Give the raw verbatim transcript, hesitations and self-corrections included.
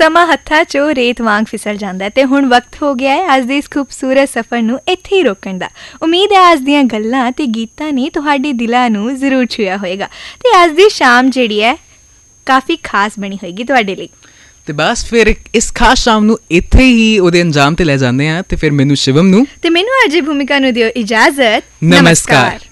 ਸਮਾਂ ਹੱਥਾਂ 'ਚੋਂ ਰੇਤ ਵਾਂਗ ਫਿਸਲ ਜਾਂਦਾ ਹੈ ਅਤੇ ਹੁਣ ਵਕਤ ਹੋ ਗਿਆ ਹੈ ਅੱਜ ਦੇ ਇਸ ਖੂਬਸੂਰਤ ਸਫ਼ਰ ਨੂੰ ਇੱਥੇ ਹੀ ਰੋਕਣ ਦਾ। ਉਮੀਦ ਹੈ ਅੱਜ ਦੀਆਂ ਗੱਲਾਂ ਅਤੇ ਗੀਤਾਂ ਨੇ ਤੁਹਾਡੇ ਦਿਲਾਂ ਨੂੰ ਜ਼ਰੂਰ ਛੂਹਿਆ ਹੋਏਗਾ ਅਤੇ ਅੱਜ ਦੀ ਸ਼ਾਮ ਜਿਹੜੀ ਹੈ ਕਾਫੀ ਖਾਸ ਬਣੀ ਹੋਏਗੀ ਤੁਹਾਡੇ ਲਈ। ਤੇ ਬਸ ਫਿਰ ਇਸ ਖਾਸ ਸ਼ਾਮ ਨੂੰ ਇੱਥੇ ਹੀ ਉਹਦੇ ਅੰਜਾਮ ਤੇ ਲੈ ਜਾਂਦੇ ਹਾਂ। ਤੇ ਫਿਰ ਮੈਨੂੰ ਸ਼ਿਵਮ ਨੂੰ ਤੇ ਮੈਨੂੰ ਅਜੇ ਭੂਮਿਕਾ ਨੂੰ ਦਿਓ ਇਜਾਜ਼ਤ। ਨਮਸਕਾਰ।